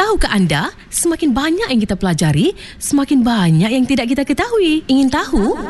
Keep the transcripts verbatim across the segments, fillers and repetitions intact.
Tahukah anda, semakin banyak yang kita pelajari, semakin banyak yang tidak kita ketahui. Ingin tahu?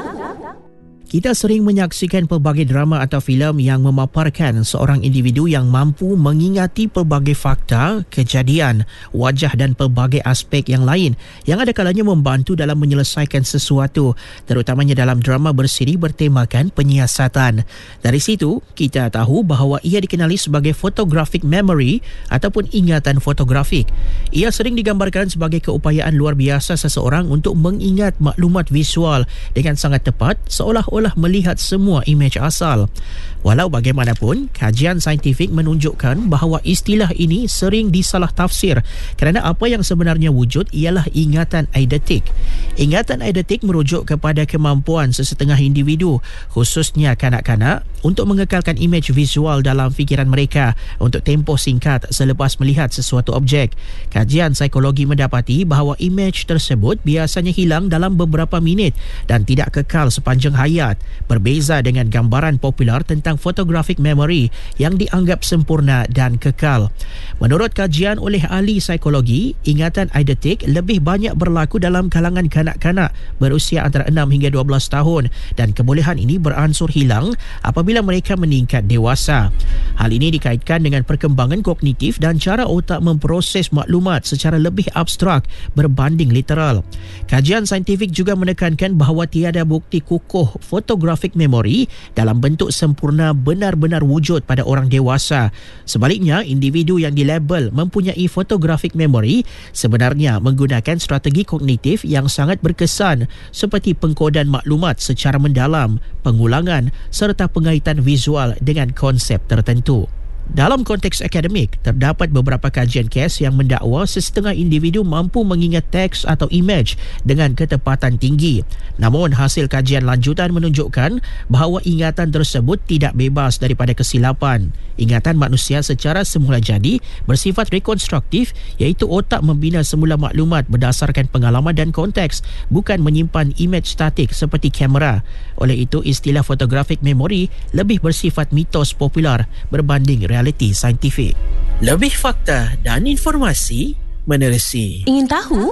Kita sering menyaksikan pelbagai drama atau filem yang memaparkan seorang individu yang mampu mengingati pelbagai fakta, kejadian, wajah dan pelbagai aspek yang lain yang ada kalanya membantu dalam menyelesaikan sesuatu, terutamanya dalam drama bersiri bertemakan penyiasatan. Dari situ, kita tahu bahawa ia dikenali sebagai photographic memory ataupun ingatan fotografik. Ia sering digambarkan sebagai keupayaan luar biasa seseorang untuk mengingat maklumat visual dengan sangat tepat, seolah-olah melihat semua imej asal. Walau bagaimanapun, kajian saintifik menunjukkan bahawa istilah ini sering disalah tafsir kerana apa yang sebenarnya wujud ialah ingatan eidetik. Ingatan eidetik merujuk kepada kemampuan sesetengah individu, khususnya kanak-kanak, untuk mengekalkan imej visual dalam fikiran mereka untuk tempoh singkat selepas melihat sesuatu objek. Kajian psikologi mendapati bahawa imej tersebut biasanya hilang dalam beberapa minit dan tidak kekal sepanjang hayat, berbeza dengan gambaran popular tentang photographic memory yang dianggap sempurna dan kekal. Menurut kajian oleh ahli psikologi, ingatan eidetik lebih banyak berlaku dalam kalangan kanak-kanak berusia antara enam hingga dua belas tahun dan kebolehan ini beransur hilang apabila mereka meningkat dewasa. Hal ini dikaitkan dengan perkembangan kognitif dan cara otak memproses maklumat secara lebih abstrak berbanding literal. Kajian saintifik juga menekankan bahawa tiada bukti kukuh photographic memory dalam bentuk sempurna benar-benar wujud pada orang dewasa. Sebaliknya, individu yang dilabel mempunyai photographic memory sebenarnya menggunakan strategi kognitif yang sangat berkesan seperti pengkodan maklumat secara mendalam, pengulangan serta pengaitan visual dengan konsep tertentu. Dalam konteks akademik, terdapat beberapa kajian kes yang mendakwa sesetengah individu mampu mengingat teks atau imej dengan ketepatan tinggi. Namun, hasil kajian lanjutan menunjukkan bahawa ingatan tersebut tidak bebas daripada kesilapan. Ingatan manusia secara semula jadi bersifat rekonstruktif, iaitu otak membina semula maklumat berdasarkan pengalaman dan konteks, bukan menyimpan imej statik seperti kamera. Oleh itu, istilah photographic memory lebih bersifat mitos popular berbanding realiti saintifik. Lebih fakta dan informasi menerusi. Ingin tahu?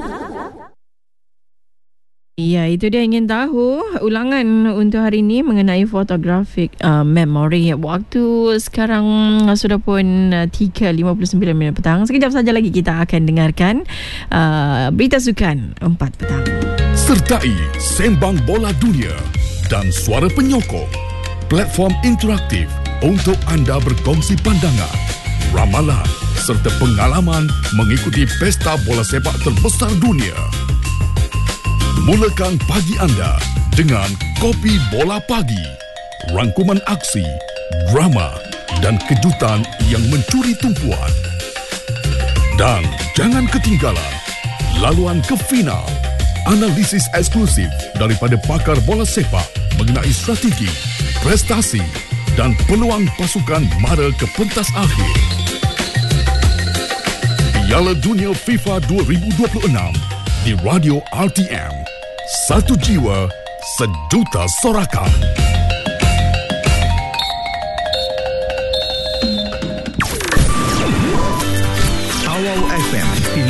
Ya, itu dia ingin tahu ulangan untuk hari ini mengenai photographic uh, memory. Waktu sekarang sudah pun uh, tiga lima puluh sembilan minit petang. Sekejap saja lagi kita akan dengarkan uh, berita sukan empat petang. Sertai Sembang Bola Dunia dan Suara Penyokong, platform interaktif untuk anda berkongsi pandangan, ramalan serta pengalaman mengikuti pesta bola sepak terbesar dunia. Mulakan pagi anda dengan Kopi Bola Pagi. Rangkuman aksi, drama dan kejutan yang mencuri tumpuan. Dan jangan ketinggalan laluan ke final. Analisis eksklusif daripada pakar bola sepak mengenai strategi, prestasi dan peluang pasukan mara ke pentas akhir. Piala Dunia FIFA dua ribu dua puluh enam di Radio R T M. Satu jiwa, sejuta sorakan.